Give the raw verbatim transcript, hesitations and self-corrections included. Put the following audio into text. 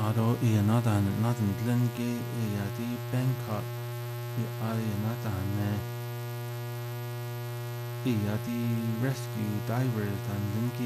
Aro i nadan nadan dlengi i adi Bangkok i ari nadan i adi rescue divers dan dlengi